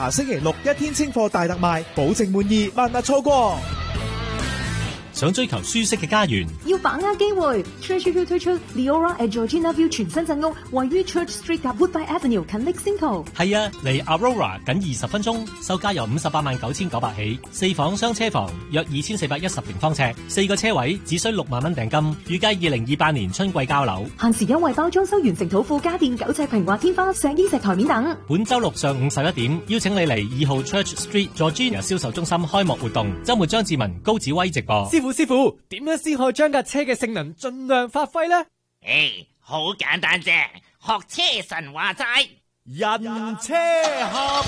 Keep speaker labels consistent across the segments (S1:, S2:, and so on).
S1: 下星期六一天清貨大特賣，保證滿意，萬勿錯過。
S2: 想追求舒適嘅家園，
S3: 要把握機會。Treasure Hill 推出 Leora at Georgina View 全新鎮屋，位於 Church Street 及 Woodbine Avenue 近 Lake Simcoe。
S2: 係啊，離 Aurora 僅20分鐘，售價由589900起，4房雙車房，約2410平方尺，4個車位，只需6萬蚊訂金，預計2028年春季交樓。
S3: 限時優惠包裝修完成土庫家電9尺平滑天花、石衣石台面等。
S2: 本週六上午11點，邀請你嚟2號 Church Street Georgina 銷售中心開幕活動，週末張志文、高子威直播。
S4: 師傅，點樣先可以將架車嘅性能盡量發揮呢？
S5: 好簡單啫，學車神話齋，
S1: 人車合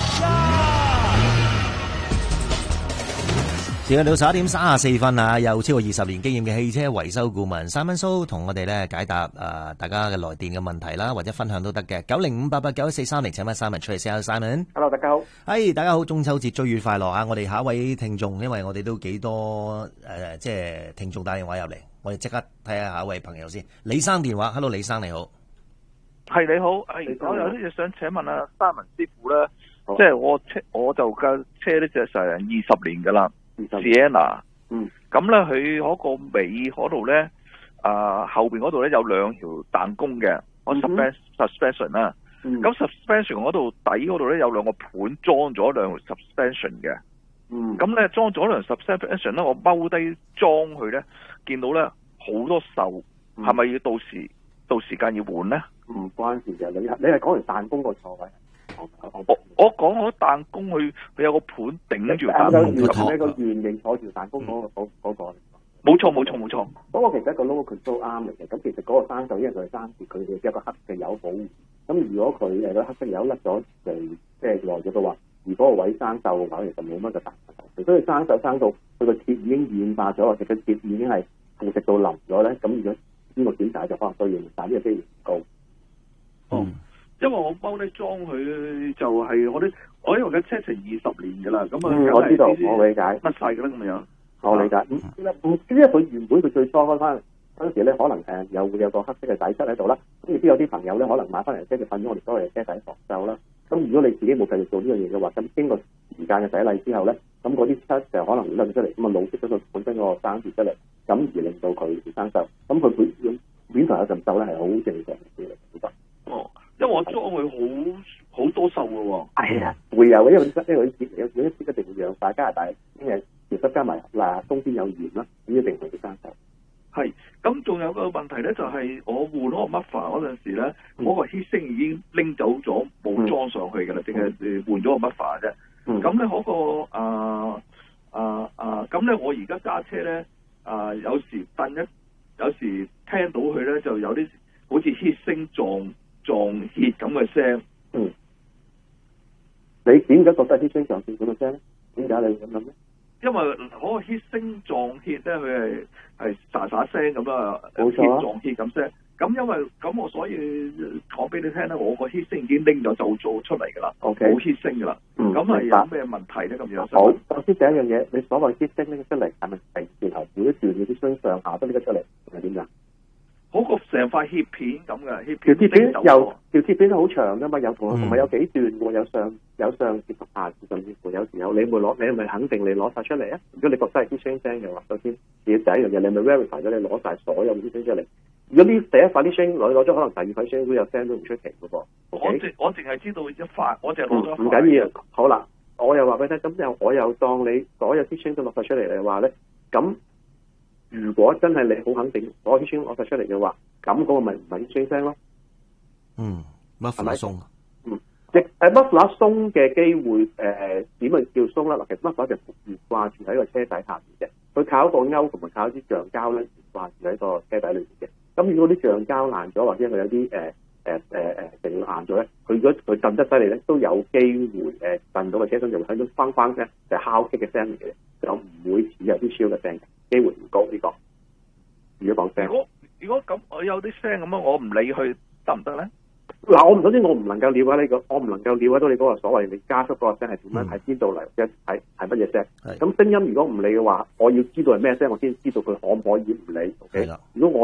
S1: 一。
S6: 時間到11點34分啊！有超過20年經驗嘅汽車維修顧問Simon So同我哋咧解答大家嘅來電嘅問題啦，或者分享都得嘅。905889143，請返 Simon 出嚟先啊 ，Simon。Hello，
S7: 大家好。
S6: 大家好，中秋節追月快樂啊！我哋下一位聽眾，因為我哋都幾多即係聽眾打電話入嚟，我哋即刻睇下下一位朋友先。李生電話 ，Hello， 李生你好。
S8: 係你好，我有啲嘢想請問啊，Simon師傅咧，即係我就架車呢就成20年噶啦。Sienna， 咁咧佢嗰個尾嗰度咧，後邊嗰度咧有2條彈弓嘅，我 suspension 啦，咁 suspension 嗰度底嗰度咧有2個盤裝咗2條 suspension 嘅，咁咧裝咗2條 suspension 咧，我踎低裝佢咧，見到咧好多鏽，係咪要到時間要換咧？
S7: 唔關事嘅，你係講完彈弓個座位。
S8: 我講嗰彈弓，佢有個盤頂住彈弓，
S7: 係個圓形坐住彈弓嗰個。
S8: 冇錯。
S7: 嗰個其實一個 logo control arm 嚟嘅，咁其實嗰個生鏽因為佢係生鐵，佢哋有個黑嘅油保護。咁如果佢個黑色油甩咗，即係耐咗嘅話，如果個位生鏽嘅話，其實冇乜個大問題。所以生鏽生到佢個鐵已經軟化咗，或者個鐵已經係腐蝕到腍咗咧，咁如果呢個檢查就可能需要，但呢個機會唔高。
S8: 因為我踎低裝佢就係我因為架車成20年噶啦，咁啊
S7: 我知道，我理解，
S8: 乜晒噶啦咁樣。
S7: 我理解，因為佢原本佢最初開翻嗰陣時咧，可能會有個黑色嘅底質喺度啦。咁亦都有啲朋友咧，可能買翻嚟車就瞓咗我哋所謂嘅車底防鏽啦。咁如果你自己冇繼續做呢樣嘢嘅話，咁經過時間嘅洗禮之後咧，咁嗰啲漆就可能會甩出嚟，咁啊老積咗個本身嗰個生鐵出嚟，咁而令到佢生鏽。咁佢面頭有陣鏽咧係好正常嘅嚟嘅。
S8: 因為我裝佢好多鏽嘅喎。
S7: 係啊，會有嘅，因為啲鐵嚟，有啲鐵一定會氧化，加拿大因為潮濕加埋冬天有鹽啦，咁一定會生鏽。
S8: 係，咁仲有個問題咧，就係我換嗰個 muffler 嗰陣時咧，嗰個 heatsink 已經拎走咗，冇裝上去嘅啦，淨係換咗個 muffler 啫。咁咧嗰個咁咧我而家揸車咧，有時有時聽到佢咧就有啲好似 heatsink 撞 heat 咁嘅聲。
S7: 你點解覺得 heatsink 撞 heat 咁嘅聲咧？點解你會咁諗咧？
S8: 因為嗰個 heatsink 撞 heat 咧，佢係沙沙聲咁啊，
S7: 冇錯，
S8: 撞 heat 咁聲。咁因為咁我所以講俾你聽咧，我個 heatsink 已經拎咗就做出嚟噶啦，冇 heatsink 噶啦。咁係有咩問題咧？咁樣
S7: 好，首先第一樣嘢，你所謂 heatsink 拎出嚟係咪成段頭每一段嘅啲箱上下都拎得出嚟，係點㗎？
S8: 好個成塊鐵片咁嘅，
S7: 條鐵片條鐵片好長噶嘛，有同埋有幾段喎，有上節同下節，甚至乎有時候你係咪肯定你攞晒出嚟啊？如果你覺得係啲聲聲嘅話，首先第一樣嘢，你咪 verify 咗你攞晒所有啲聲出嚟。如果呢第一塊啲聲攞咗，可能第二塊聲都有聲都唔出奇嘅噃。
S8: 我淨係知道一塊，我淨係攞咗一塊。
S7: 唔緊要，好啦，我又話俾你聽，咁我又當你所有啲聲都攞晒出嚟嘅話咧，咁。如果真係你好肯定攞啲聲攞晒出嚟嘅話，咁嗰個咪唔係啲聲咯。
S6: muffler 鬆。
S7: muffler 鬆嘅機會點樣叫鬆啦？嗱，其實 muffler 就懸掛住喺個車底下面嘅，佢靠一個鈎同埋靠一啲橡膠咧懸掛住喺個車底裏面嘅。咁如果啲橡膠爛咗，或者佢有啲成硬咗咧，佢如果佢震得犀利咧，都有機會震到個車身就會喺度翻翻聲，就係敲擊嘅聲嚟嘅，就唔會似有啲超嘅聲嘅。機會唔高呢個。如果講聲，
S8: 如果咁我有啲聲咁樣，我唔理佢得唔得咧？
S7: 嗱，首先我唔能夠了解呢個，我唔能夠了解到你嗰個所謂你加速嗰個聲係點樣，係邊度嚟，係乜嘢聲？咁聲音如果唔理嘅話，我要知道係咩聲，我先知道佢可唔可以唔理。OK，如果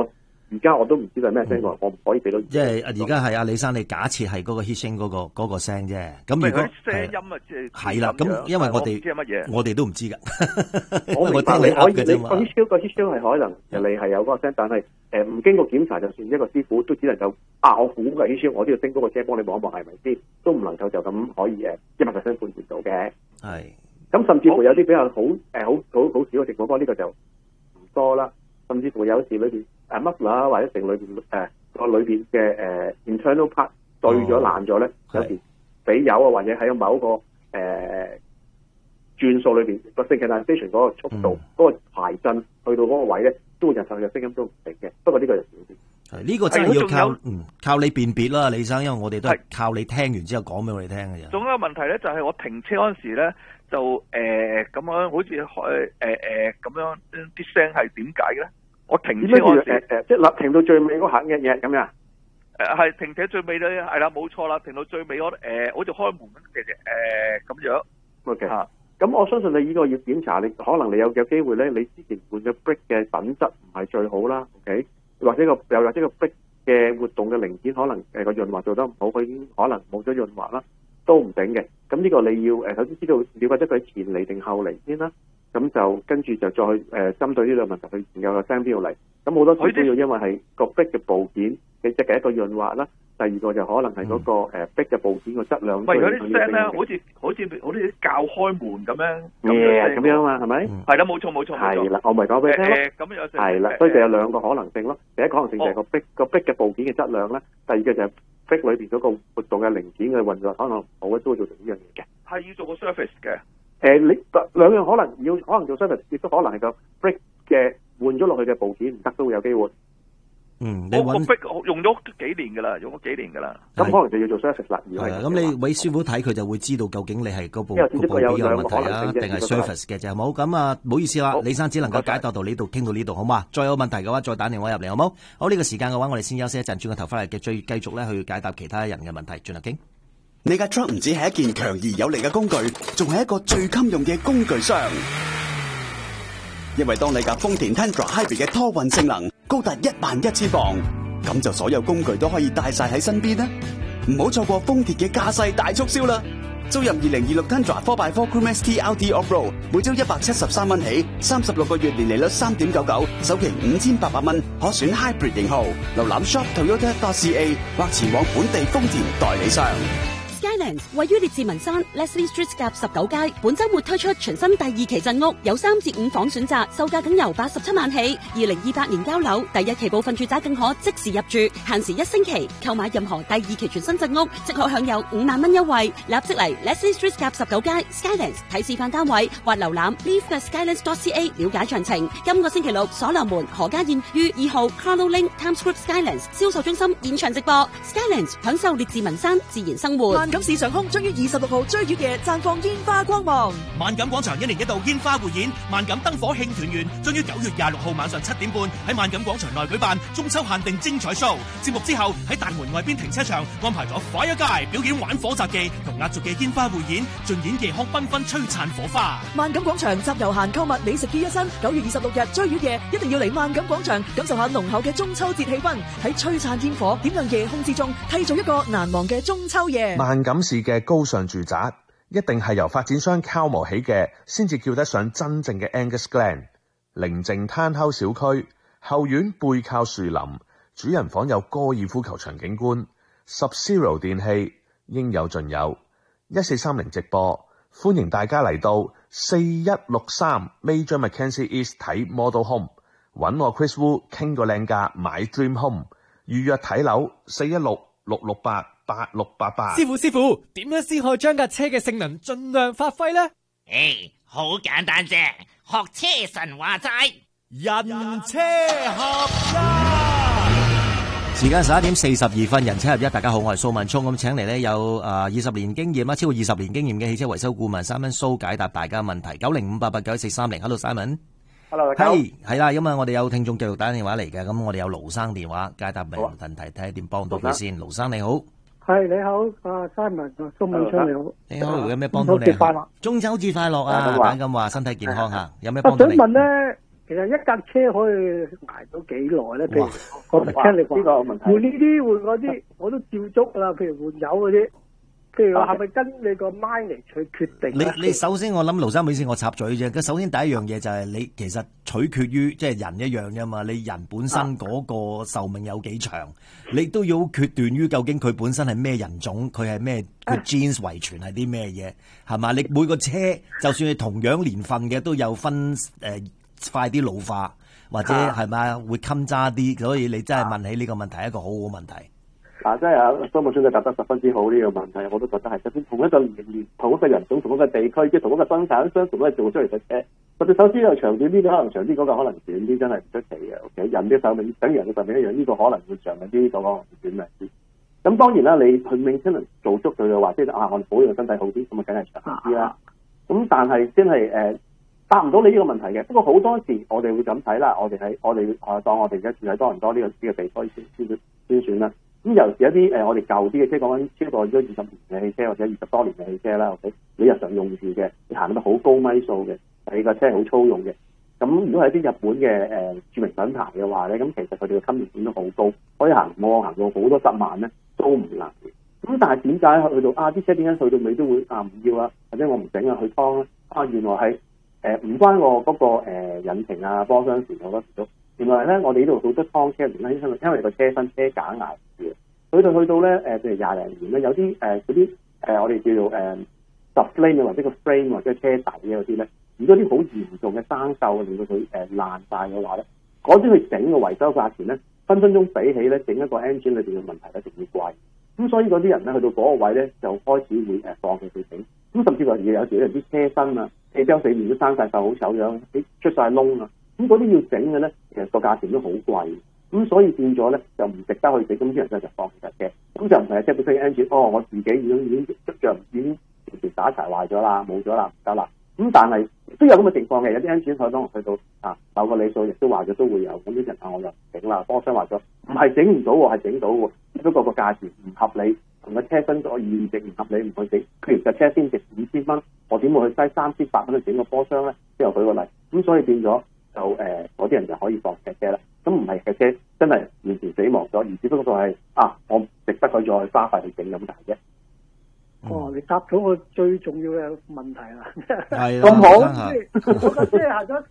S7: 而家我都唔知道係咩聲，我唔可以俾到。
S6: 即係而家係阿李生，你假設係嗰個 heat sink 嗰個聲啫。咁如果
S8: 聲音啊，即係
S6: 係啦，咁因為我哋
S8: 知係乜嘢，
S6: 我哋都唔知㗎。
S7: 我明白
S6: 你噏嘅啫嘛。
S7: 個 heat sink 係可能你係有嗰個聲，但係唔經過檢查，就算一個師傅都只能夠我估嘅 heat sink，我都要升嗰個車幫你望一望係咪先，都唔能夠就咁可以100%判斷到嘅。係。咁甚至乎有啲比較好少嘅情況，不過呢個就唔多啦。甚至乎有時裏邊muffler 或者成裏邊個裏邊嘅internal part 對咗爛咗咧，有時俾油啊，或者喺某一個轉數裏邊個 synchronization 嗰個速度嗰個排陣去到嗰個位咧，都會引發嘅聲音都唔定嘅。不過呢個就少啲。係呢個真係要靠你辨別啦，李生，因為我哋都係靠你聽完之後講俾我哋聽嘅啫。仲有一個問題咧，就係我停車嗰陣時咧，就咁樣好似咁樣啲聲係點解嘅咧？我停車嗰陣時即係停到最尾嗰下嘅嘢咁樣。係停車最尾咧，係啦，冇錯啦，停到最尾好似開門咁樣。OK。咁我相信你呢個要檢查，你可能你有機會咧，你之前換嘅 brake 嘅品質唔係最好啦。OK。或者個 brake 嘅活動嘅零件可能個潤滑做得唔好，佢已經可能冇咗潤滑啦，都唔定嘅。咁呢個你要首先知道了解佢前離定後離先啦。咁就跟住就再針對呢兩個問題去研究個聲邊度嚟。咁好多時都要因為係個 brake 嘅部件嘅即係一個潤滑啦，第二個就可能係嗰個brake嘅部件個質量。喂，嗰啲聲咧，好似啲教開門咁樣咁樣嘛，係咪？係啦，冇錯。係啦，我咪講俾你聽咯。咁有係啦，所以就有兩個可能性咯。第一個可能性就係個 brake 嘅部件嘅質量啦，第二個就係 brake 裏邊嗰個活動嘅零件嘅運作可能好都會造成呢樣嘢嘅。係要做個 service 嘅。你兩樣可能做 service， 亦都可能係個 brake 嘅換咗落去嘅部件唔得，都會有機會。我個 brake 用咗幾年噶啦，咁可能就要做 service 啦。係啊，咁你韋師傅睇佢就會知道究竟你係嗰部部件有問題啊，定係 service 嘅啫，好冇？咁啊，唔好意思啦，李生只能夠解答到呢度，傾到呢度，好嘛？再有問題嘅話，再打電話入嚟，好冇？好，呢個時間嘅話，我哋先休息一陣，轉個頭翻嚟繼續咧去解答其他人嘅問題，轉頭傾。
S9: 你架 truck 唔止係一件強而有力嘅工具，仲係一個最襟用嘅工具箱。因為當你架豐田 Tundra Hybrid 嘅拖運性能高達11000磅，咁就所有工具都可以帶晒喺身邊啦。唔好錯過豐田嘅駕駛大促銷啦！租入2026 Tundra 4x4 Crew Max T LT Off-Road， 每周173蚊起，36個月年利率3.99%，首期5800蚊，可選 Hybrid 型號。瀏覽 shop.toyota.ca 或前往本地豐田代理商。
S10: Skylands 位於列治文山 Leslie Street 夾19街，本周末推出全新第2期鎮屋，有3至5房選擇，售價僅由87萬起。2028年交樓，第1期部分住宅更可即時入住，限時1星期。購買任何第2期全新鎮屋，即可享有5萬蚊優惠。立即嚟 Leslie Street 夾19街 Skylands 睇示範單位，或瀏覽 Leaf 嘅 Skylands.ca 了解詳情。今個星期六，所羅門何家燕於2號 Carlo Link Times Square Skylands 銷售中心現場直播。Skylands 享受列治文山自然生活。
S11: 萬錦市上空將於26號追月夜綻放煙花光芒。
S12: 萬錦廣場1年1度煙花匯演，萬錦燈火慶團圓，將於9月26號晚上7點半喺萬錦廣場內舉辦中秋限定精彩 show。節目之後喺大門外邊停車場安排咗 Fire Guy 表演玩火雜技同壓軸嘅煙花匯演，盡演夜空繽紛璀璨火花。
S11: 萬錦廣場集遊閒購物美食於一身，9月26日追月夜一定要嚟萬錦廣場感受下濃厚嘅中秋節氣氛，喺璀璨天火點亮夜空之中，締造一個難忘嘅中秋夜。
S13: 萬錦市嘅高尚住宅一定係由發展商敲模起嘅，先至叫得上真正嘅 Angus Glen。寧靜攤口小區，後院背靠樹林，主人房有高爾夫球場景觀，Sub-Zero 電器應有盡有。1430直播，歡迎大家嚟到4163 Major Mackenzie East 睇 Model Home， 揾我 Chris Wu 傾個靚價買 Dream Home， 預約睇樓416-668-8688。
S4: 師傅，點樣先可以將架車嘅性能盡量發揮呢？
S5: 好簡單啫，學車神話齋，
S4: 人車合一。
S6: 時間11點42分，人車合一。大家好，我係蘇文聰，咁請嚟呢有20年經驗啦，超過20年經驗嘅汽車維修顧問Simon蘇解答大家問題。90588914330 ，Hello Simon。Hello， 大家好。係啦，咁啊，我哋有聽眾繼續打電話嚟嘅，咁我哋有盧生電話解答問題，睇下點幫到佢先。盧生你好。
S14: 係你好，Simon，蘇文聰你好。你好，
S6: 有咩幫到你？中秋節快樂啊！大家咁話，身體健康吓，有咩幫到你？
S14: 我想問咧， 其實一架車可以捱到幾耐咧？譬如我聽你講
S7: 呢個問題
S14: 換呢啲換嗰啲，我都照足啦。譬如換油嗰啲，譬如話係咪跟你個 mileage 去決定咧？
S6: 你首先我諗盧生，唔好意思，我插嘴啫。首先第一樣嘢就係你其實取決於即係人一樣啫嘛。你人本身嗰個壽命有幾長，你都要決斷於究竟佢本身係咩人種，佢係咩佢 genes 遺傳係啲咩嘢，係嘛？你每個車就算係同樣年份嘅，都有分快啲老化，或者係咪會襟揸啲，所以你真係問起呢個問題係一個好好問題。
S7: 真係啊，蘇木春就答得十分之好呢個問題，我都覺得係。就算同一個年、同一個人種、同一個地區，即係同一個生產商，同一個做出嚟嘅車，或者首先又長短啲，可能長啲嗰個可能短啲，真係唔出奇嘅。OK，人嘅壽命等於人嘅壽命一樣，呢個可能會長啲，嗰個短命啲。咁當然啦，你去 maintenance 做足佢嘅話，即係我哋保養身體好啲，咁啊梗係長啲啦。咁但係真係答唔到你呢個問題嘅。不過好多時我哋會咁睇啦，我哋當我哋而家住喺多倫多呢個地區先算啦。咁尤其一啲我哋舊啲嘅車，講緊超過咗20年嘅汽車或者20多年嘅汽車啦 ，OK， 你日常用住嘅，你行得好高米數嘅，你個車好粗用嘅。咁如果係啲日本嘅著名品牌嘅話咧，咁其實佢哋嘅襟年點都好高，可以行到好多10萬咧都唔難嘅。咁但係點解去到啲車點解去到尾都會唔要啊，或者我唔整啊去劏咧？原來係唔關我嗰個引擎啊波箱時好多時都。原來咧，我哋呢度好多劏車年咧，因為個車身車架捱住嘅，去到咧譬如20零年咧，有啲嗰啲我哋叫做subframe 或者個 frame 或者車底嗰啲咧，如果啲好嚴重嘅生鏽令到佢爛晒嘅話咧，嗰啲去整嘅維修價錢咧，分分鐘比起咧整一個 engine 裏邊嘅問題咧仲要貴。咁所以嗰啲人咧去到嗰個位咧就開始會放棄去整。咁甚至乎有時啲車身啊、汽車四面都生晒鏽好醜樣，出晒窿啊。咁嗰啲要整嘅咧，其實個價錢都好貴，咁所以變咗咧就唔值得去整，咁啲人就放棄嘅。咁就唔係即係本身 engine， 我自己已經出著已經條條打柴壞咗啦，冇咗啦，唔得啦。咁但係都有咁嘅情況嘅，有啲 engine 可能去到某個里數亦都壞咗都會有，咁啲人我就整啦，波箱壞咗，唔係整唔到喎，係整到喎，只不過個價錢唔合理，同個車身個現值唔合理，唔去整。譬如架車先值5000蚊，我點會去嘥3800蚊去整個波箱咧？即係舉個例，咁所以變咗。就嗰啲人就可以放棄車啦，咁唔係嘅車真係完全死亡咗，而只不過係我唔值得佢再花費去整咁大啫。
S14: 你答咗個最重要嘅問題啦，
S6: 係
S14: 咁好，即係我架車行咗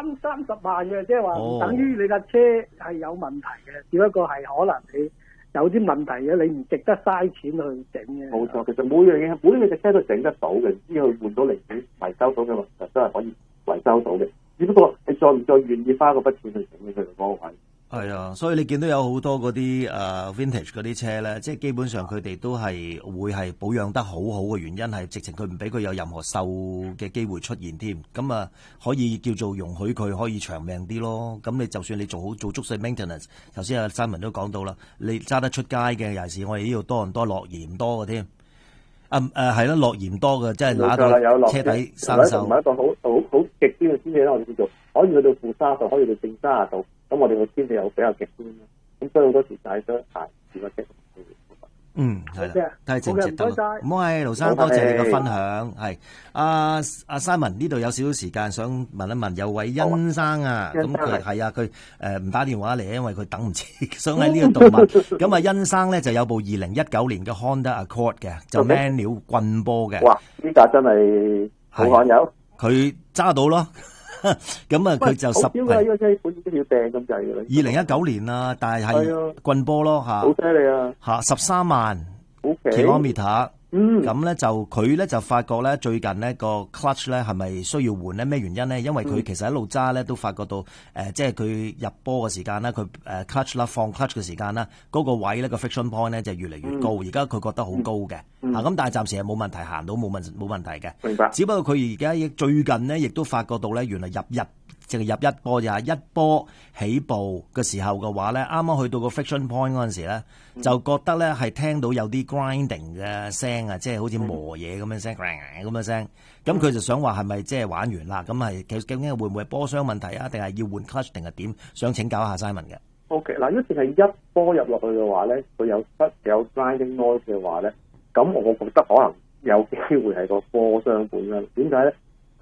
S14: 30萬嘅，即係話唔等於你架車係有問題嘅，只不過係可能你有啲問題嘅，你唔值得嘥錢去整嘅。冇錯，其實每樣嘅車都整得到嘅，只要換到零件維修到嘅話，就真係可以維修到嘅。只不過你再唔再願意花嗰筆錢去整佢嗰個位？
S6: 係啊，所以你見到有好多嗰啲vintage 嗰啲車咧，即係基本上佢哋都係會係保養得好好嘅原因係直情佢唔俾佢有任何鏽嘅機會出現添，咁可以叫做容許佢可以長命啲咯。咁你就算你做足細 maintenance， 頭先阿 Simon 都講到啦，你揸得出街嘅，尤其是我哋呢度多倫多落鹽多嘅添。係啦，落鹽多嘅，即係拿到車底生鏽。唔係一個好極端嘅天氣啦，我哋叫做可以去到-30度，可以去到正30度。咁我哋個天氣又比較極端啦。咁所以好多時就係想排住個車。係啦，都係正值得。唔好係盧生，多謝你嘅分享。係阿 Simon 呢度有少少時間，想問一問有位殷生啊，咁佢係啊，佢唔打電話嚟，因為佢等唔切，想喺呢度問。咁啊，殷生咧就有部2019年嘅 Honda Accord 嘅，就 manual 棍波嘅。哇！呢架真係好罕有。佢揸到咯。咁佢就10嘅，呢個車本身都要掟咁滯嘅啦。2019年啦，但係棍波咯嚇，好犀利啊嚇，13萬 kilometer。咁咧就佢咧就發覺咧最近呢個 clutch 咧係咪需要換咧？咩原因咧？因為佢其實一路揸咧都發覺到即係佢入波嘅時間啦，佢clutch 啦放 clutch 嘅時間啦，嗰個位咧個 friction point 咧就越嚟越高。而家佢覺得好高嘅咁但係暫時係冇問題，行到冇問題嘅。明白。只不過佢而家最近呢，亦都發覺到咧，原來淨係入一波就係一波起步嘅時候嘅話咧，啱啱去到個 friction point 嗰陣時咧，就覺得咧係聽到有啲 grinding 嘅聲啊，即係好似磨嘢咁樣聲，咁樣聲。咁佢就想話係咪即係玩完啦？咁係究竟會唔會係波箱問題啊？定係要換 clutch 定係點？想請教一下 Simon 嘅。OK， 嗱，如果淨係一波入落去嘅話咧，佢有 grinding noise 嘅話咧，咁我覺得可能有機會係個波箱本身。點解咧？嗱，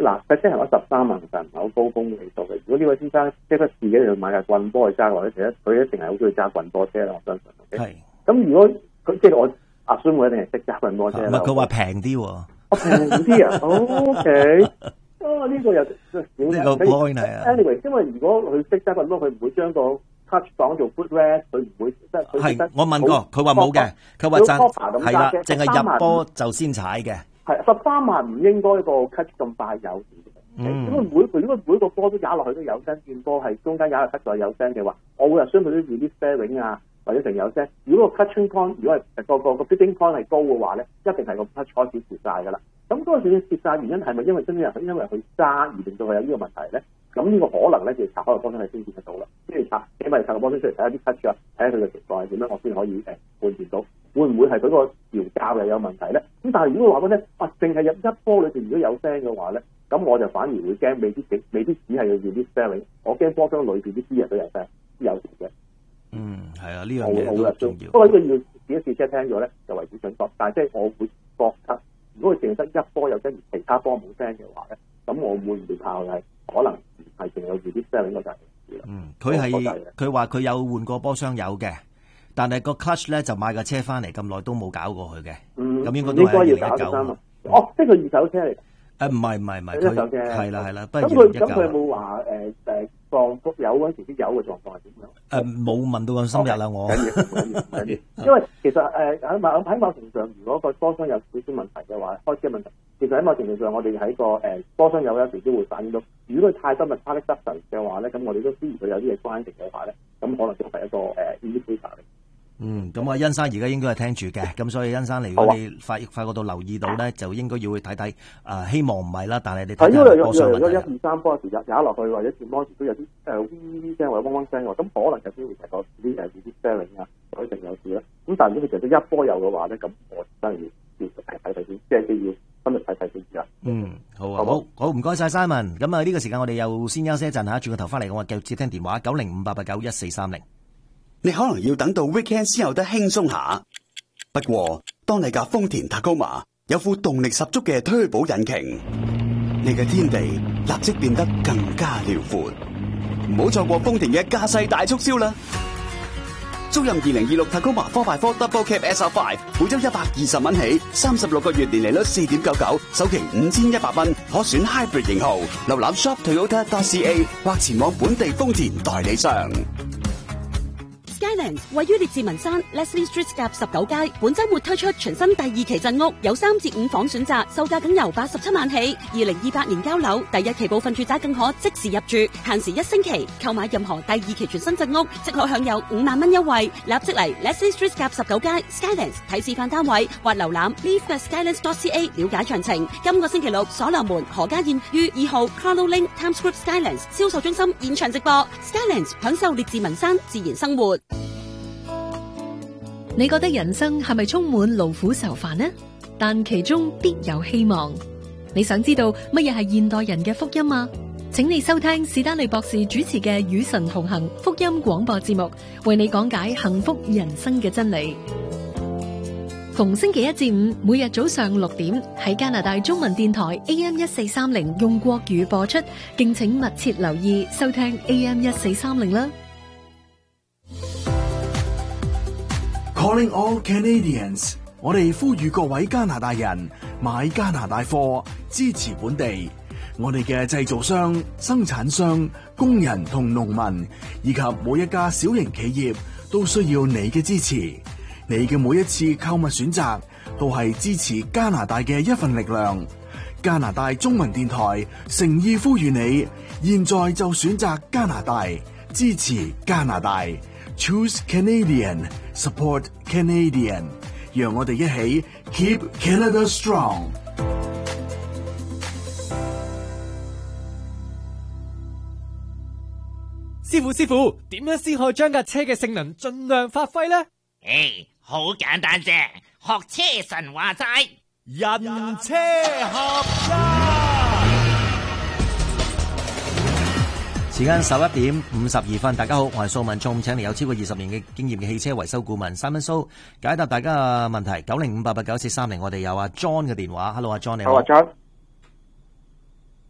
S7: 嗱，架車係攞13萬，其實唔係好高峰嘅數嘅。如果呢位先生即係自己去買架棍波去揸落去，其實佢一定係好中意揸棍波車啦，我相信。係。咁如果佢即係我阿孫妹一定係識揸棍波車啦。唔係佢話平啲喎。平啲啊 ？OK。呢個又呢個 point 係啊。Anyway， 因為如果佢識揸棍波，佢唔會將個 clutch 當做 footrest， 佢唔會即係佢。係，我問過，佢話冇嘅，佢話係啦，淨係入波就先踩嘅。係13萬唔應該個 clutch 咁快有事嘅。因為如果每個波都踩落去都有聲，轉波係中間踩落 clutch 再有聲嘅話，我會話相對都 release bearing 啊，或者成有聲。如果個 clutching point 如果係個 fitting point 係高嘅話咧，一定係個 clutch 開始蝕晒㗎啦。咁嗰陣時蝕晒原因係咪因為真係因為佢揸而令到佢有呢個問題咧？咁呢個可能咧就要拆開個波箱係先見得到啦。即係起碼拆個波箱出嚟睇下啲 clutch 啊，睇下佢嘅情況係點樣，我先可以判斷到會唔會係佢個調校又有問題咧？咁但係如果我話咧，淨係入一波裏邊如果有聲嘅話咧，咁我就反而會驚未必只係要 release bearing， 我驚波箱裏邊啲支人都有聲有事嘅。係啊，呢樣嘢好重要。不過呢個要試一試車聽咗咧，就為之準確。但係即係我會覺得，如果佢淨係得一波有聲，而其他波冇聲嘅話咧，咁我會唔會怕係可能係淨有 release bearing 嗰陣時啦。佢話佢有換過波箱有嘅。但係個 clutch 咧就買架車翻嚟咁耐都冇搞過佢嘅，咁應該都係2019。即係佢二手車嚟。唔係，佢一手車。係啦，不過2019。咁佢有冇話撞油嗰陣時啲油嘅狀況係點樣？冇問到咁深入啦，我。因為其實喺某程度上，如果個波箱有少少問題嘅話，開車問題，其實喺某程度上，我哋喺個波箱有時都會反映到。如果佢太多 metallic substance 嘅話咧，咁我哋都知佢有啲嘢關停嘅話咧，咁可能都係一個indicator 嚟。咁啊，殷生而家應該係聽住嘅，咁所以殷生嚟，如果你發覺到留意到咧，就應該要去睇睇。希望唔係啦，但係你睇睇波箱問題。如果1、2、3波時踩落去，或者轉波時都有啲嗚聲或者嗡嗡聲嘅話，咁可能有機會係個啲bearing啊，或者成有事啦。咁但係如果佢就得一波有嘅話咧，咁我真係要睇睇先，即係要分嚟睇睇先知啦。好，唔該晒 Simon。咁啊，呢個時間我哋又先休息一陣嚇，轉個頭翻嚟我繼續接聽電話9058891430。
S9: 你可能要等到 weekend 先有得輕鬆下，不過當你架豐田 Tacoma 有副動力十足嘅turbo引擎，你嘅天地立即變得更加遼闊。唔好錯過豐田嘅駕駛大促銷啦！租任2026 Tacoma 4x4 Double Cab SR5，每周120蚊起，36個月年利率4.99，首期5100蚊，可選 Hybrid 型號。瀏覽 shoptoyota.ca 或前往本地豐田代理商。
S10: Skylands 位於列治文山 Leslie Street 夾19街，本周末推出全新第2期鎮屋，有3至5房選擇，售價僅由87萬起。2028年交樓，第1期部分住宅更可即時入住，限時1星期。購買任何第2期全新鎮屋，即可享有5萬蚊優惠。立即嚟 Leslie Street 夾19街 Skylands 睇示範單位，或瀏覽 leave.skylands.ca 了解詳情。今個星期六，所羅門何家燕於2號 Carlo Link Times Square Skylands 銷售中心現場直播。Skylands 享受列治文山自然生活。
S15: 你覺得人生係咪充滿勞苦愁煩呢？但其中必有希望。你想知道乜嘢係現代人嘅福音啊？請你收聽史丹利博士主持嘅《與神同行》福音廣播節目，為你講解幸福人生嘅真理。逢星期一至五，每日早上6點喺加拿大中文電台 AM1430用國語播出，敬請密切留意收聽 AM1430啦。
S16: Calling all Canadians， 我哋呼籲各位加拿大人買加拿大貨，支持本地。我哋嘅製造商、生產商、工人同農民，以及每一家小型企業，都需要你嘅支持。你嘅每一次購物選擇，都係支持加拿大嘅一份力量。加拿大中文電台誠意呼籲你，現在就選擇加拿大，支持加拿大。Choose Canadian, support Canadian， 讓我哋一起 Keep Canada Strong。
S4: 師傅，點樣先可以將架車嘅性能盡量發揮呢？
S5: 好簡單啫，學車神話齋，
S1: 人車合
S6: 時間11點52分，大家好，我係蘇文聰，請嚟有超過20年嘅經驗嘅汽車維修顧問Simon蘇解答大家嘅問題。9058891430，我哋有阿 John 嘅電話。Hello， 阿 John 你好。
S17: 好，阿 John。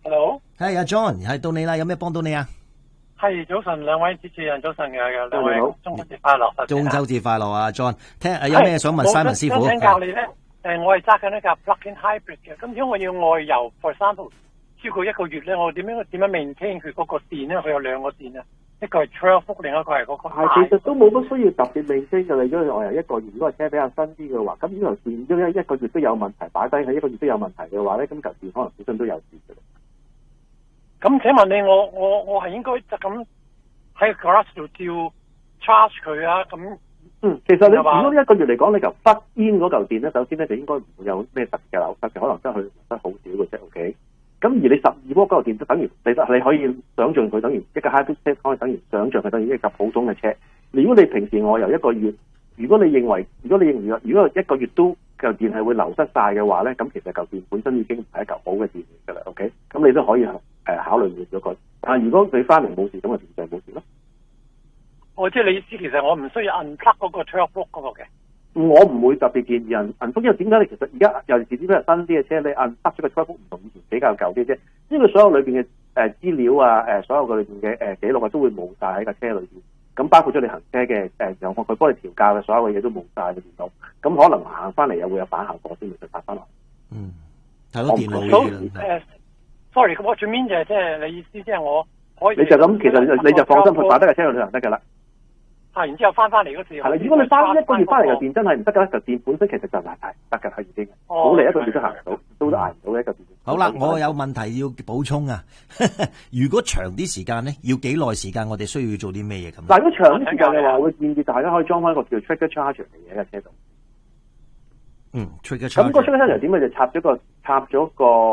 S17: Hello，
S6: 係阿 John， 係到你啦，有咩幫到你啊？
S17: 係早晨，兩位主持人早晨嘅兩位，中秋節快樂！
S6: 中秋節快樂啊 ，John！ 聽有咩想問 Simon 師傅？
S17: 我想教你咧，我係揸緊一架 plug-in hybrid 嘅，咁如果我要外遊 for example 超過1個月咧，我點樣maintain佢嗰個電咧？佢有2個電啊，一個係 12 volt， 另一個係嗰個。
S7: 係，其實都冇乜需要特別maintain嘅。你如果外遊1個月，如果車比較新啲嘅話，咁呢條電因為1個月都有問題，擺低喺1個月都有問題嘅話咧，咁嚿電可能本身都有事嘅。
S17: 咁請問你，我係應該就咁喺 garage 度照 charge 佢啊？咁
S7: 其實你如果1個月嚟講，你就plug in嗰嚿電咧，首先咧就應該唔會有咩特別嘅流失嘅，可能真係流失好少嘅啫。OK。咁而你12伏嗰嚿電，就等於你可以想象佢等於一個 hybrid 車，可以等於想象佢等於一架普通嘅車。如果你平時外遊1個月，如果你認為如果1個月都嚿電係會流失晒嘅話咧，咁其實嚿電本身已經唔係一嚿好嘅電嚟㗎啦。OK。咁你都可以考慮換咗佢。但係如果你翻嚟冇事，咁咪就冇事咯。
S17: 即係你意思，其實我唔需要 unplug 嗰個12 volt 嗰個嘅。
S7: 我唔會特別建議unplug，因為點解咧？其實而家尤其是啲比較新啲嘅車，你unplug咗個12 volt唔同以前比較舊啲啫。因為所有裏邊嘅資料啊，所有嘅裏邊嘅記錄啊，都會冇晒喺架車裏邊。咁包括咗你行車嘅由佢幫你調校嘅所有嘅嘢都冇晒嘅電腦。咁可能行翻嚟又會有反效果先會再發翻落。
S6: 係咯，電腦
S17: sorry， 咁我最面就係即係你意思，即係我可以。
S7: 你就咁，其實你就放心去擺得架車去旅行得㗎啦。
S17: 然之後翻嚟嗰時。係啦，
S7: 如果你翻1個月翻嚟嘅電真係唔得㗎，就電本身其實就係得㗎，係已經。好嚟1個月都行唔到，都捱唔到1個月。
S6: 好啦，我有問題要補充啊！如果長啲時間咧，要幾耐時間？我哋需要做啲咩嘢咁？
S7: 嗱，如果長啲時間嘅話，我會建議大家可以裝翻一個叫 trigger charger 嘅嘢喺架車度。
S6: trigger charger。
S7: 咁個 trigger charger 點咧？就插咗個插蘇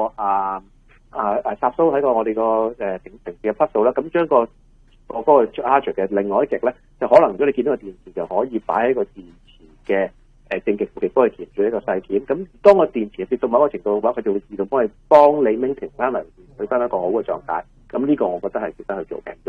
S7: 喺我哋個平時嘅 plug 度啦。咁將個 charger 嘅另外一極咧，就可能如果你見到個電池，就可以擺喺個電池嘅正極負極幫佢填住一個細件。咁當個電池跌到某個程度嘅話，佢就會自動幫你 maintain 翻嚟，去翻一個好嘅狀態。咁呢個我覺得係值得去做嘅。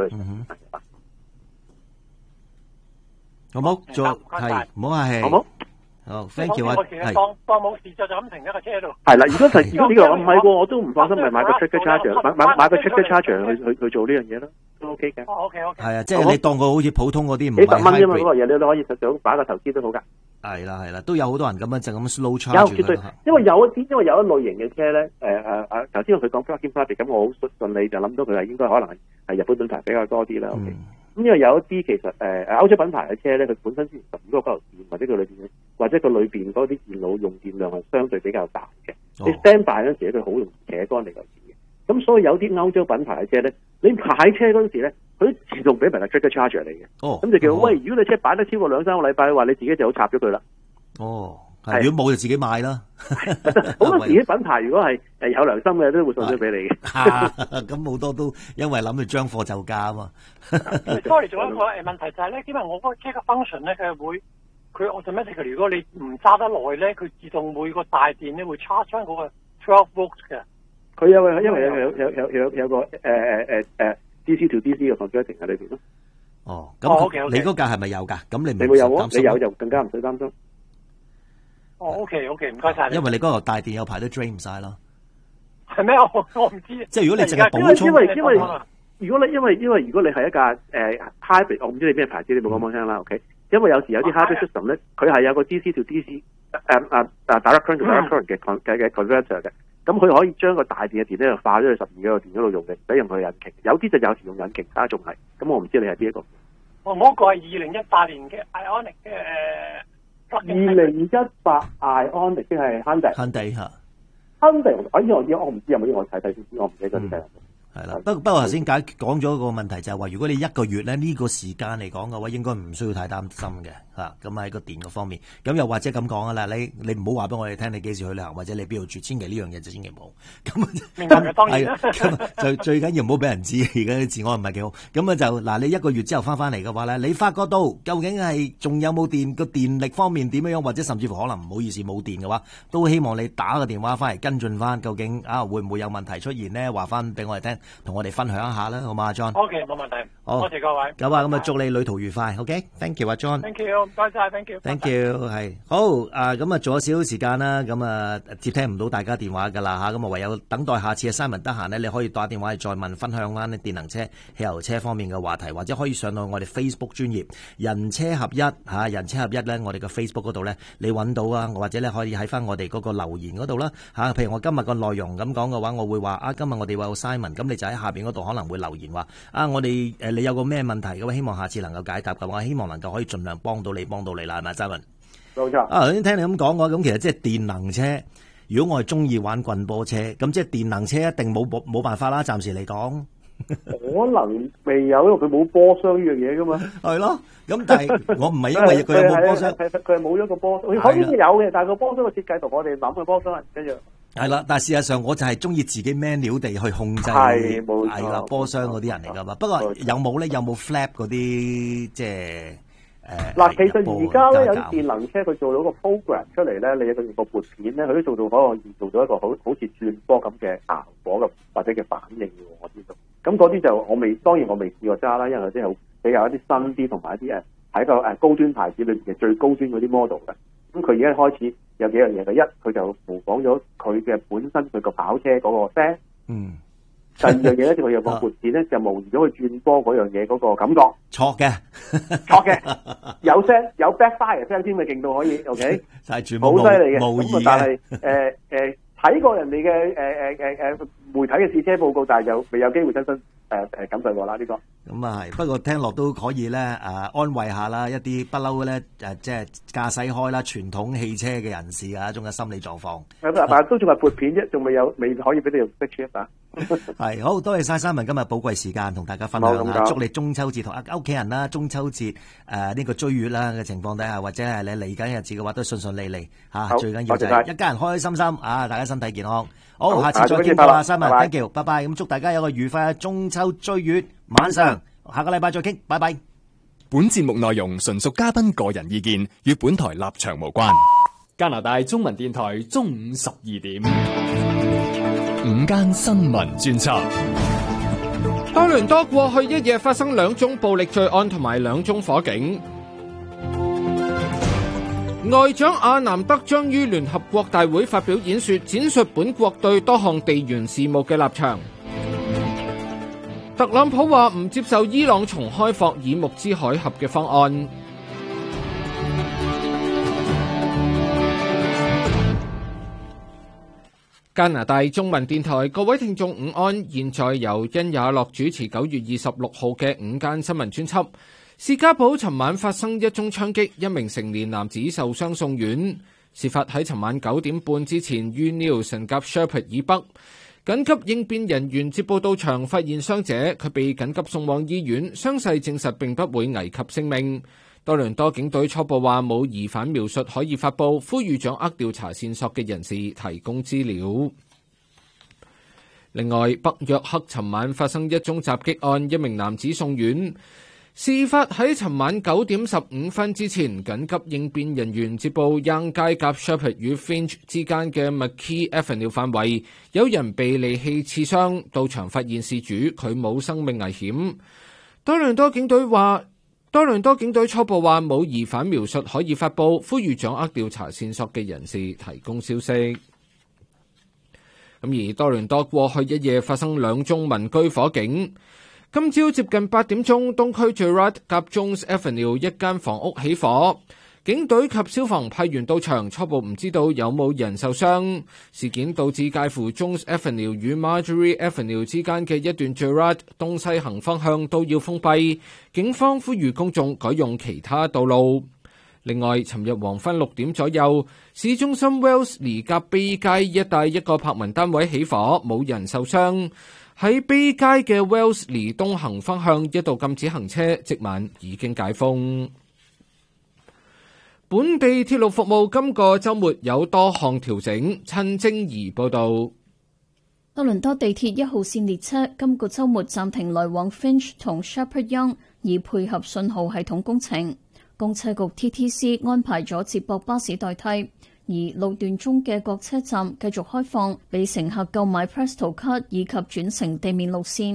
S6: 好冇？係，唔好客氣。
S7: 好冇？
S6: 好 ，thank you 啊。
S17: 係當冇事就咁停喺個車度。
S7: 係啦，如果呢個唔係喎，我都唔放心，咪買個 trigger charger， 買個 trigger charger 去做呢樣嘢啦，都 OK 嘅。
S17: OK。
S6: 係啊，即係你當佢好似普通嗰啲唔係
S7: 幾十蚊啫嘛，嗰個嘢你都可以想擺個投資都好㗎。
S6: 係啦，都有好多人咁樣就咁 slow charge。
S7: 有絕對，因為有一類型嘅車咧，頭先佢講 plug-in hybrid，咁我好順利就諗到佢係應該可能係日本品牌比較多啲啦。OK。咁因為有一啲其實歐洲品牌嘅車咧，佢本身之前12嗰嚿電或者佢裏邊嗰啲電腦用電量係相對比較大嘅。你 stand by 嗰陣時咧，佢好容易扯乾你嚿電嘅。咁所以有啲歐洲品牌嘅車咧，你擺車嗰陣時咧，佢自動俾埋個 trigger charger 嚟嘅。咁就叫喂，如果你車擺得超過2-3個禮拜嘅話，你自己就好插咗佢啦。
S6: 如果冇就自己買啦。
S7: 好多自己品牌如果係有良心嘅，都會送咗俾你嘅。
S6: 咁好多都因為諗住將貨就價啊嘛。
S17: Sorry， 仲有一個問題就係咧，因為我嗰個車嘅 function 咧，佢 automatically 如果你唔揸得耐咧，佢自動每個大電咧會 charge 翻嗰個12 volts 嘅。
S7: 佢因為有個DC to DC 嘅 converting 喺裏邊咯。
S6: 咁你嗰架係咪有㗎？咁你
S7: 會有喎，你有就更加唔使擔心。
S17: OK， 唔該晒你。
S6: 因為你嗰個大電有排都 drain 唔晒咯。
S17: 係咩？我唔知。
S6: 即係如果你淨係補充，
S7: 因為如果你係一架hybrid， 我唔知你咩牌子，你冇講聽啦。OK， 因為有時有啲 hybrid system 咧，佢係有個 DC to DC direct current to direct current 嘅 converter 嘅。咁佢可以將個大電嘅電咧化咗去12個電嗰度用嘅，使用佢引擎。有啲就有時用引擎，但係仲係。咁我唔知你係邊一個。
S17: 我嗰個係2018年嘅 Ioniq 嘅。
S7: 2018 Ioniq 即係Hyundai
S6: 嚇。
S7: Hyundai 我唔知有冇我睇先知，我唔記得咗啲。
S6: 係啦，不過頭先講咗個問題就係話，如果你1個月咧呢個時間嚟講嘅話，應該唔需要太擔心嘅嚇。咁喺個電嗰方面，咁又或者咁講啦，你唔好話俾我哋聽你幾時去旅行，或者你邊度住，千祈呢樣嘢就千祈唔好。咁
S17: 當然啦。
S6: 就最緊要唔好俾人知，而家啲治安唔係幾好。咁啊就嗱，你1個月之後翻嚟嘅話咧，你發覺到究竟係仲有冇電，個電力方面點樣，或者甚至乎可能唔好意思冇電嘅話，都希望你打個電話翻嚟跟進翻，究竟會唔會有問題出現呢？話翻俾我哋聽。同我哋分享一下啦，好嘛， John？
S17: OK，冇問題。
S6: 好，
S17: 多謝各位。
S6: 咁啊，咁啊，祝你旅途愉快。OK，thank you 啊 John。Thank
S17: you， 唔該晒 ，thank you。Thank
S6: you， 係好啊，咁啊，仲有少少時間啦，咁啊，接聽唔到大家電話噶啦吓，咁啊，唯有等待下次啊 Simon 得閒咧，你可以打電話嚟再問分享翻電能車、汽油車方面嘅話題，或者可以上到我哋 Facebook 專頁人車合一吓，人車合一咧，我哋嘅 Facebook 嗰度咧，你揾到啊，或者你可以喺翻我哋嗰個留言嗰度啦吓，譬如我今日個內容咁講嘅話，我會話啊，今日我哋話有 Simon，咁你就喺下邊嗰度可能會留言話啊，我哋你有個咩問題嘅話，希望下次能夠解答嘅話，希望能夠可以盡量幫到你啦，係咪 Simon？ 冇錯。啊，頭先聽你咁講嘅話，咁其實即係電能車。如果我係中意玩棍波車，咁即係電能車一定冇辦法啦。暫時嚟講，
S7: 可能未有，因為佢冇波箱呢樣嘢噶嘛。
S6: 係咯，咁但係我唔係因為佢有冇波箱，
S7: 佢係冇咗個波箱，可能有嘅，但係個波箱嘅設計同我哋諗嘅波箱係唔一樣。
S6: 係啦，但係事實上我就係中意自己 manual 地去控制係啦波箱嗰啲人嚟噶嘛。不過有冇咧？有冇 flap 嗰啲即係？
S7: 嗱，其實而家咧有啲電能車佢做到個 program 出嚟咧，你有個撥片咧，佢都做到可以做到一個好似轉波咁嘅效果嘅或者嘅反應嘅，我知道。咁嗰啲就當然我未試過揸啦，因為嗰啲係比較一啲新啲同埋一啲喺個高端牌子裏邊嘅最高端嗰啲 model 嘅。咁佢而家開始有幾樣嘢嘅，一佢就模仿咗佢嘅本身佢個跑車嗰個聲。第二樣嘢咧，就佢有個撥片咧，就模擬咗佢轉波嗰樣嘢嗰個感覺。
S6: 錯嘅，
S7: 有聲有 backfire 聲添，咪勁到可以 ，OK，
S6: 就係全部
S7: 好犀利嘅。
S6: 模擬嘅。
S7: 但係睇過人哋嘅媒體嘅試車報告，但係就未有機會親身感受過啦呢個。
S6: 咁啊係，不過聽落都可以咧安慰下啦，一啲不嬲咧即係駕駛開啦傳統汽車嘅人士啊，一種嘅心理狀況。
S7: 但係都仲係撥片啫，仲未可以俾你用 switch 啊。
S6: 係好多謝晒Simon今日寶貴時間同大家分享啊！祝你中秋節同屋企人啦，中秋節呢個追月啦嘅情況底下，或者係你嚟緊日子嘅話，都順順利利嚇。最緊要就係一家人開開心心啊！大家身體健康。好，下次再見過啦，Simon，thank you，拜拜。咁祝大家有個愉快嘅中秋追月晚上，下個禮拜再傾，拜拜。
S18: 本節目內容純屬嘉賓個人意見，與本台立場無關。
S4: 加拿大中文電台中午12點。
S18: 午間新聞專輯。
S19: 多倫多過去一夜發生2宗暴力罪案同埋2宗火警。外長阿南德將於聯合國大會發表演說，闡述本國對多項地緣事務嘅立場。特朗普話唔接受伊朗重開霍爾木茲海峽嘅方案。加拿大中文電台，各位聽眾午安，現在由殷也樂主持9月26號嘅午間新聞專輯。士嘉堡尋晚發生一宗槍擊，一名成年男子受傷送院。事發喺尋晚9點半之前，於 Nielsen 及 Sheppard 以北。緊急應變人員接報到場，發現傷者，佢被緊急送往醫院，傷勢證實並不會危及性命。多倫多警隊初步話冇疑犯描述可以發佈，呼籲掌握調查線索嘅人士提供資料。另外，北約克尋晚發生一宗襲擊案，一名男子送院。事發喺尋晚9點15分之前，緊急應變人員接報 Yonge 街夾 Sheppard 與 Finch 之間嘅 McKee Avenue 範圍有人被利器刺傷，到場發現事主，佢冇生命危險。多倫多警隊初步話冇疑犯描述可以發佈，呼籲掌握調查線索嘅人士提供消息。咁而多倫多過去一夜發生2宗民居火警。今朝接近8點鐘，東區 Gerrard 夾 Jones Avenue 一間房屋起火，警隊及消防派員到場，初步唔知道有冇人受傷。事件導致介乎 Jones Avenue 與 Marjorie Avenue 之間嘅一段 Gerrard 東西行方向都要封閉，警方呼籲公眾改用其他道路。另外，尋日黃昏6點左右，市中心 Wellesley 夾 Bay 街一帶一個柏文單位起火，冇人受傷。喺 Bay 街嘅 Wellesley 東行方向一度禁止行車，即晚已經解封。本地鐵路服務今個週末有多項調整。陳晶儀報導。
S20: 多倫多地鐵1號線列車今個週末暫停來往 Finch 同 Sheppard Yonge，以配合信號系統工程。公車局 TTC 安排咗接駁巴士代替。而路段中嘅各車站繼續開放，俾乘客購買 Presto 卡以及轉乘地面路線。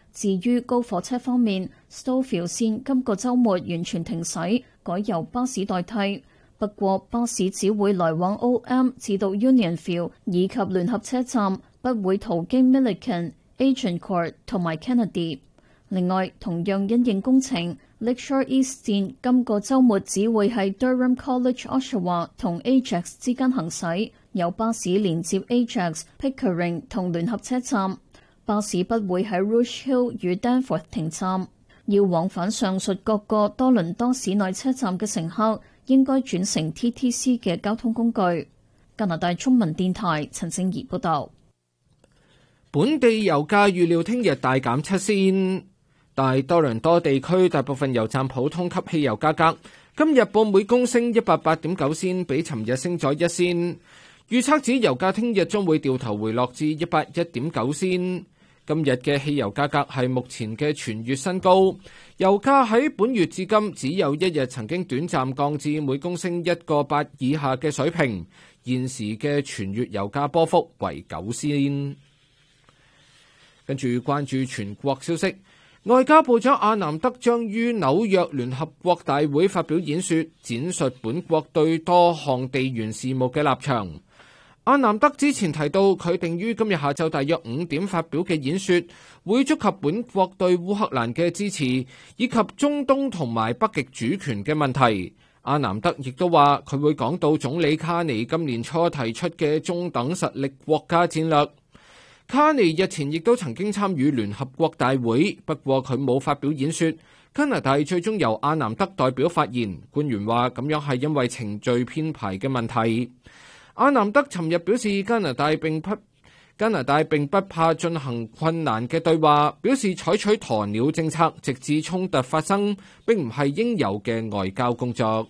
S20: 至於高火車方面 ，Stouffville 線今個週末完全停駛，改由巴士代替。不過巴士只會來往 OM 至到 Unionville 以及聯合車站，不會途經 Milliken、Agincourt 同埋 Kennedy。另外，同樣因應工程 ，Lakeshore East 線今個週末只會喺 Durham College、Oshawa 同 Ajax 之間行駛，有巴士連接 Ajax、Pickering 同聯合車站。巴士不會喺 Rouge Hill 與 Danforth 停站。要往返上述各個多倫多市內車站嘅乘客，應該轉乘 TTC 嘅交通工具。加拿大中文電台陳正儀報道。
S19: 本地油價預料聽日大減7仙。大多倫多地區大部分油站普通級汽油價格今日報每公升108.9仙，比尋日升咗1仙。預測指油價聽日將會掉頭回落至181.9仙。今日嘅汽油價格係目前嘅全月新高，油價喺本月至今只有一日曾經短暫降至每公升1.8以下嘅水平。現時嘅全月油價波幅為9仙。跟住關注全國消息。外交部長阿南德將於紐約聯合國大會發表演說，展述本國對多項地緣事務嘅立場。阿南德之前提到，佢定於今日下晝大約5點發表嘅演說，會觸及本國對烏克蘭嘅支持，以及中東同埋北極主權嘅問題。阿南德亦都話，佢會講到總理卡尼今年初提出嘅中等實力國家戰略。卡尼日前亦都曾經參與聯合國大會，不過佢冇發表演說。加拿大最終由阿南德代表發言，官員話咁樣係因為程序編排嘅問題。阿南德尋日表示，加拿大並不怕進行困難嘅對話，表示採取鴕鳥政策直至衝突發生，並唔係應有嘅外交工作。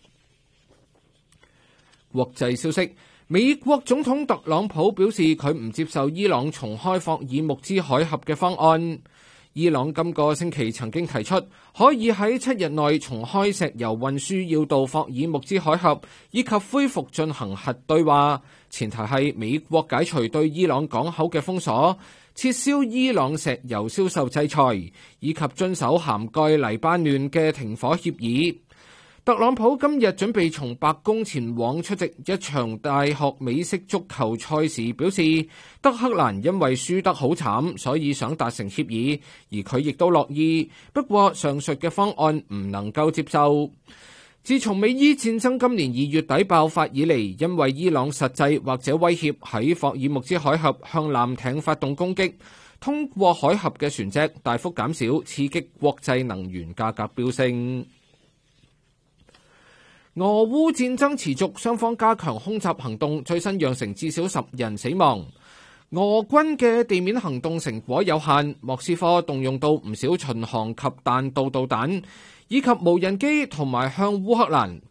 S19: 國際消息。美國總統特朗普表示，佢唔接受伊朗重開霍爾木茲海峽嘅方案。伊朗今個星期曾經提出，可以喺7日內重開石油運輸要道霍爾木茲海峽，以及恢復進行核對話，前提係美國解除對伊朗港口嘅封鎖，撤銷伊朗石油銷售制裁，以及遵守涵蓋黎巴嫩嘅停火協議。特朗普今日準備從白宮前往出席一場大學美式足球賽事，表示德克蘭因為輸得好慘，所以想達成協議，而佢亦都樂意。不過上述嘅方案唔能夠接受。自從美伊戰爭今年2月底爆發以嚟，因為伊朗實際或者威脅喺霍爾木茲海峽向艦艇發動攻擊，通過海峽嘅船隻大幅減少，刺激國際能源價格飆升。俄烏戰爭持續，雙方加強空襲行動，最新釀成至少10人死亡。俄軍嘅地面行動成果有限，莫斯科動用到唔少巡航及彈道導彈，以及無人機向烏克蘭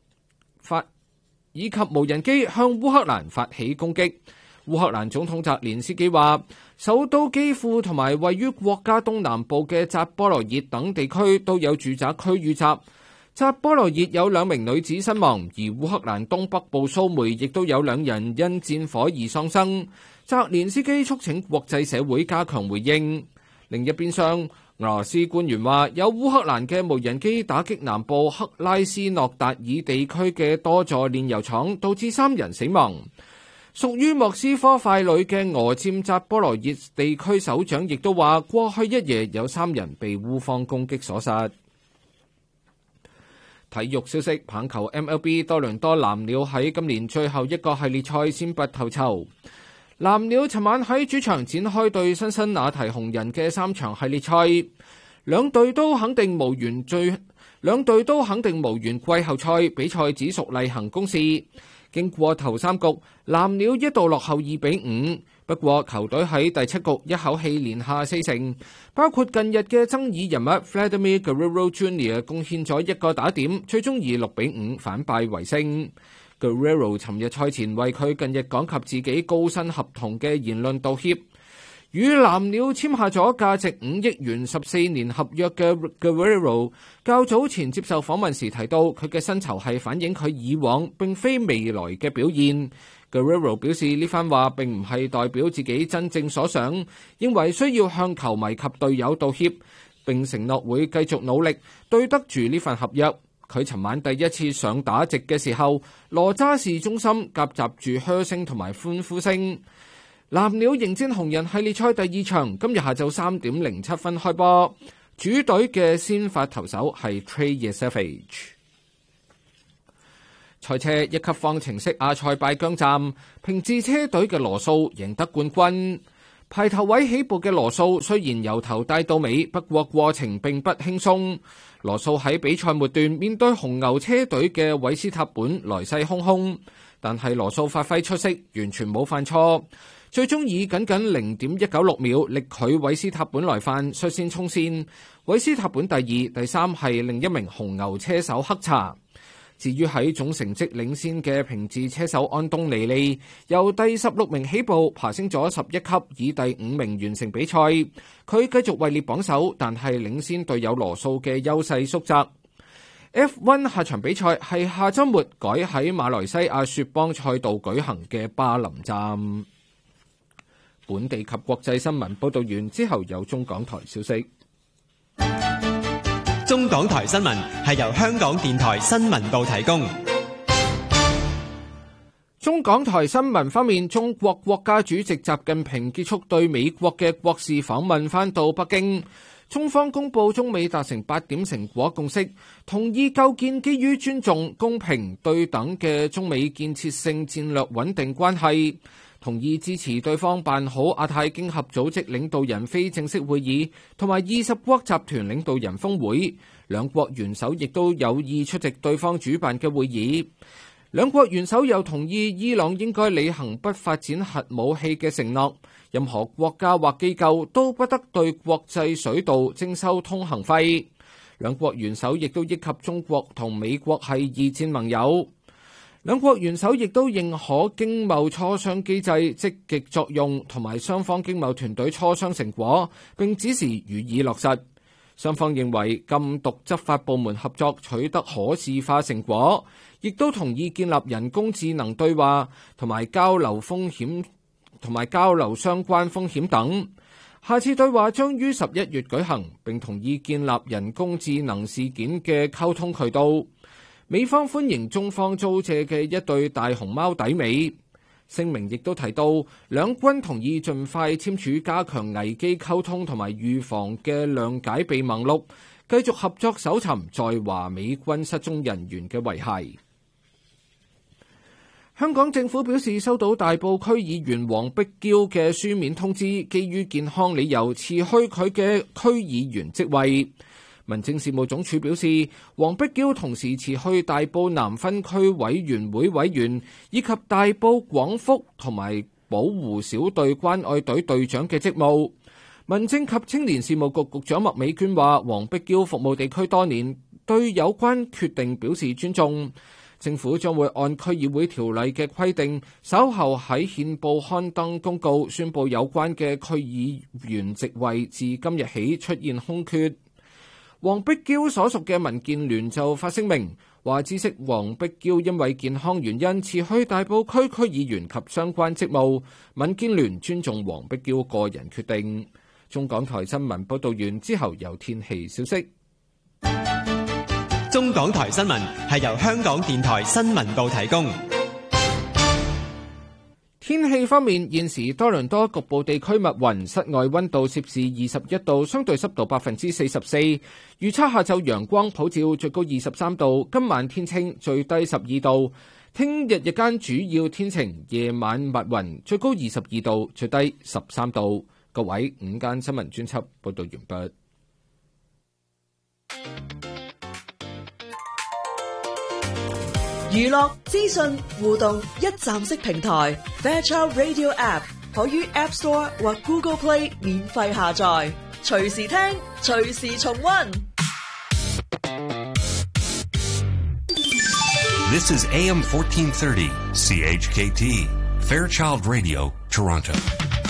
S19: 發起攻擊。烏克蘭總統澤連斯基話，首都基輔同埋位於國家東南部嘅扎波羅熱等地區都有住宅區遇襲。扎波羅熱有2名女子身亡，而烏克蘭東北部蘇梅亦都有2人因戰火而喪生。澤連斯基促請國際社會加強回應。另一邊廂，俄羅斯官員話有烏克蘭嘅無人機打擊南部克拉斯諾達爾地區嘅多座煉油廠，導致3人死亡。屬於莫斯科傀儡嘅俄佔扎波羅熱地區首長亦都話，過去一夜有3人被烏方攻擊所殺。體育消息，棒球 MLB 多倫多藍鳥喺今年最後一個系列賽先拔頭籌。藍鳥尋晚喺主場展開對辛辛那提紅人嘅3場系列賽，兩隊都肯定無緣季後賽，比賽只屬例行公事。經過頭3局，藍鳥一度落後2-5。不過球隊喺第7局一口氣連下4勝，包括近日嘅爭議人物 Vladimir Guerrero Jr. 貢獻咗1個打點，最終以6-5反敗為勝。Guerrero 尋日賽前為佢近日講及自己高薪合同嘅言論道歉。與藍鳥簽下咗價值5億元14年合約嘅 Guerrero 較早前接受訪問時提到，佢嘅薪酬係反映佢以往並非未來嘅表現。 Guerrero 表示呢番話並唔係代表自己真正所想，認為需要向球迷及隊友道歉，並承諾會繼續努力對得住呢份合約。佢尋晚第一次上打席嘅時候，羅渣士中心夾雜住噓聲同埋歡呼聲。藍鳥迎戰紅人系列賽第2場，今日下晝3點07分開波。主隊嘅先發投手係 Trey Yesavage。賽車1級方程式亞塞拜疆站，平治車隊嘅羅素贏得冠軍。排頭位起步嘅羅素雖然由頭帶到尾，不過過程並不輕鬆。羅素喺比賽末段面對紅牛車隊嘅韋斯塔本來勢洶洶，但係羅素發揮出色，完全冇犯錯，最終以僅僅 0.196 秒力拒韋斯塔本來犯，率先衝線。韋斯塔本第2、第3係另一名紅牛車手黑茶。至於喺總成績領先嘅平治車手安東尼利，由第16名起步，爬升咗11級，以第5名完成比賽。佢繼續位列榜首，但係領先隊友羅素嘅優勢縮窄。F1 下場比賽係下週末改喺馬來西亞雪邦賽道舉行嘅巴林站。本地及國際新聞報道完之後，有中港台消息。
S21: 中港台新聞係由香港電台新聞部提供。
S19: 中港台新聞方面，中國國家主席習近平結束對美國嘅國事訪問，返到北京。中方公佈中美達成8點成果共識，同意構建基於尊重、公平、對等嘅中美建設性戰略穩定關係。同意支持對方辦好亞太經合組織領導人非正式會議同埋20國集團領導人峰會，兩國元首亦都有意出席對方主辦嘅會議。兩國元首又同意伊朗應該履行不發展核武器嘅承諾，任何國家或機構都不得對國際水道徵收通行費。兩國元首亦都憶及中國同美國係二戰盟友。兩國元首亦都認可經貿磋商機制積極作用同埋雙方經貿團隊磋商成果，並指示予以落實。雙方認為禁毒執法部門合作取得可視化成果，亦都同意建立人工智能對話同埋交流風險同埋交流相關風險等。下次對話將於11月舉行，並同意建立人工智能事件嘅溝通渠道。美方歡迎中方租借嘅一對大熊貓抵美。聲明亦都提到，兩軍同意盡快簽署加強危機溝通同埋預防嘅諒解備忘錄，繼續合作搜尋在華美軍失蹤人員嘅遺骸。香港政府表示收到大埔區議員黃碧嬌嘅書面通知，基於健康理由辭去佢嘅區議員職位。民政事務總署表示，黃碧嬌同時辭去大埔南分區委員會委員以及大埔廣福同埋保護小隊關愛隊隊長嘅職務。民政及青年事務局局長麥美娟話，黃碧嬌服務地區多年，對有關決定表示尊重。政府將會按區議會條例嘅規定，稍後喺憲報刊登公告，宣布有關嘅區議員職位自今日起出現空缺。黃碧嬌所屬嘅民建聯就發聲明，話知悉黃碧嬌因為健康原因辭去大埔區區議員及相關職務，民建聯尊重黃碧嬌個人決定。中港台新聞報道完之後，有天氣消息。
S21: 中港台新聞係由香港電台新聞部提供。
S19: 天氣方面，現時多倫多局部地區密雲，室外溫度攝氏21度，相對濕度44%。預測下晝陽光普照，最高23度。今晚天清，最低12度。聽日日間主要天晴，夜晚密雲，最高22度，最低13度。各位，午間新聞專輯報道完畢。
S11: 娛樂資訊互動一站式平台 Fairchild Radio App 可於 App Store 或 Google Play 免費下載，隨時聽，隨時重溫。
S22: This is AM 1430 CHKT Fairchild Radio Toronto.